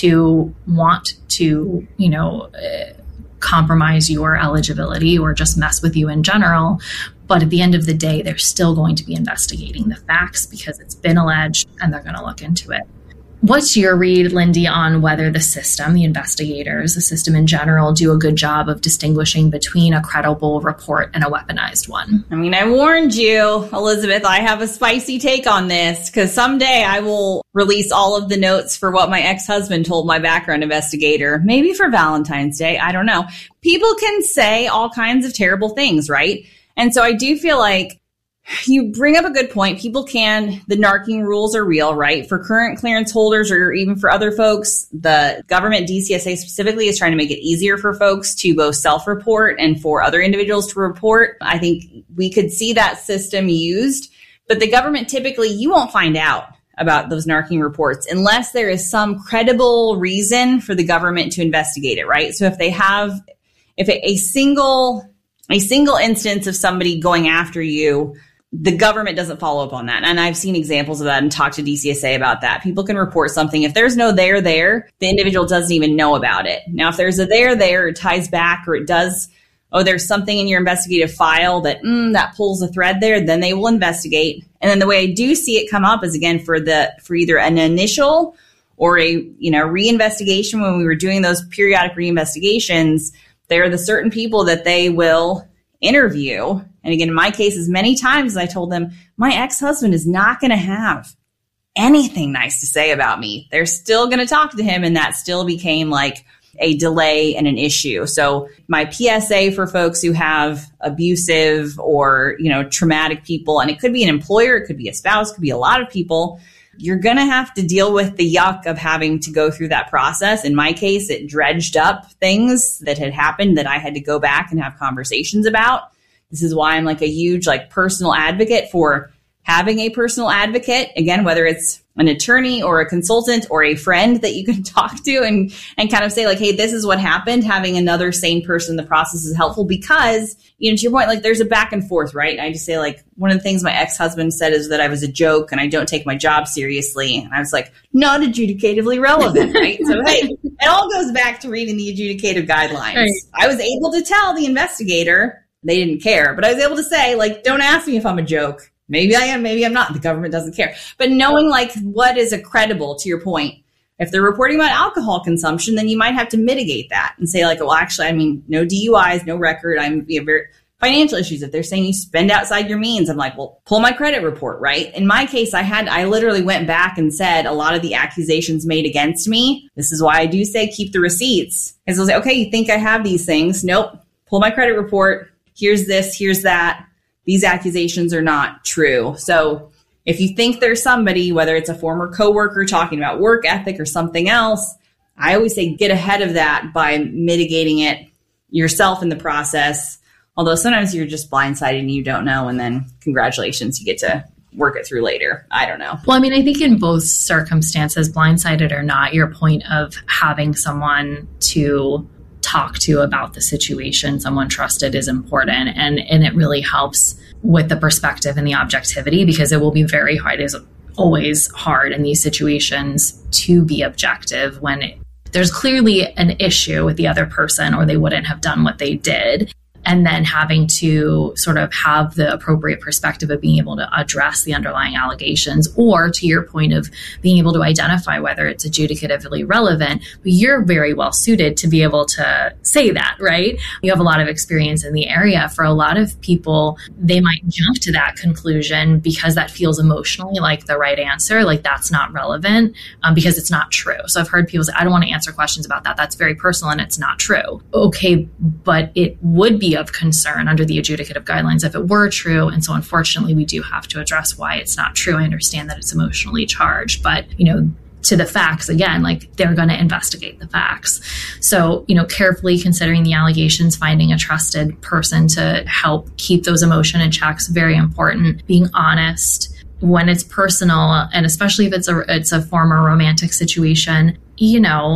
to want to, you know, uh, compromise your eligibility or just mess with you in general. But at the end of the day, they're still going to be investigating the facts because it's been alleged and they're going to look into it. What's your read, Lindy, on whether the system, the investigators, the system in general, do a good job of distinguishing between a credible report and a weaponized one? I mean, I warned you, Elizabeth, I have a spicy take on this because someday I will release all of the notes for what my ex-husband told my background investigator, maybe for Valentine's Day. I don't know. People can say all kinds of terrible things, right? And so I do feel like you bring up a good point. People can, the narking rules are real, right? For current clearance holders or even for other folks, the government, D C S A specifically, is trying to make it easier for folks to both self-report and for other individuals to report. I think we could see that system used, but the government typically, you won't find out about those narking reports unless there is some credible reason for the government to investigate it, right? So if they have, if a, a single, a single instance of somebody going after you, the government doesn't follow up on that. And I've seen examples of that and talked to D C S A about that. People can report something. If there's no there there, the individual doesn't even know about it. Now, if there's a there there, it ties back or it does, oh, there's something in your investigative file that, mm, that pulls a thread there, then they will investigate. And then the way I do see it come up is, again, for the, for either an initial or a, you know, reinvestigation. When we were doing those periodic reinvestigations, there are the certain people that they will interview. And again, in my cases, many times I told them, my ex-husband is not going to have anything nice to say about me. They're still going to talk to him. And that still became like a delay and an issue. So my P S A for folks who have abusive or, you know, traumatic people, and it could be an employer, it could be a spouse, it could be a lot of people, you're going to have to deal with the yuck of having to go through that process. In my case, it dredged up things that had happened that I had to go back and have conversations about. This is why I'm like a huge like personal advocate for having a personal advocate. Again, whether it's an attorney or a consultant or a friend that you can talk to and, and kind of say like, hey, this is what happened. Having another sane person in the process is helpful because, you know, to your point, like there's a back and forth, right? I just say like, one of the things my ex-husband said is that I was a joke and I don't take my job seriously. And I was like, not adjudicatively relevant, right? So, hey, it all goes back to reading the adjudicative guidelines. Right. I was able to tell the investigator, they didn't care, but I was able to say like, don't ask me if I'm a joke. Maybe I am, maybe I'm not. The government doesn't care. But knowing like what is a credible, to your point, if they're reporting about alcohol consumption, then you might have to mitigate that and say like, well, actually, I mean, no D U Is, no record. I'm you know, very financial issues. If they're saying you spend outside your means, I'm like, well, pull my credit report, right? In my case, I had, I literally went back and said a lot of the accusations made against me. This is why I do say keep the receipts. Because I'll say, okay, you think I have these things? Nope. Pull my credit report. Here's this, here's that. These accusations are not true. So if you think there's somebody, whether it's a former coworker talking about work ethic or something else, I always say get ahead of that by mitigating it yourself in the process. Although sometimes you're just blindsided and you don't know. And then congratulations, you get to work it through later. I don't know. Well, I mean, I think in both circumstances, blindsided or not, your point of having someone to talk to about the situation, someone trusted, is important. And, and it really helps with the perspective and the objectivity, because it will be very hard, is always hard in these situations to be objective when it, there's clearly an issue with the other person or they wouldn't have done what they did. and then having to sort of have the appropriate perspective of being able to address the underlying allegations, or to your point of being able to identify whether it's adjudicatively relevant. But you're very well suited to be able to say that, right? You have a lot of experience in the area. For a lot of people, they might jump to that conclusion because that feels emotionally like the right answer, like that's not relevant um, because it's not true. So I've heard people say, I don't want to answer questions about that. That's very personal and it's not true. Okay, but it would be of concern under the adjudicative guidelines if it were true. And so unfortunately, we do have to address why it's not true. I understand that it's emotionally charged, but, you know, to the facts, again, like they're going to investigate the facts. So, you know, carefully considering the allegations, finding a trusted person to help keep those emotion in check is very important. Being honest when it's personal, and especially if it's a, it's a former romantic situation, you know,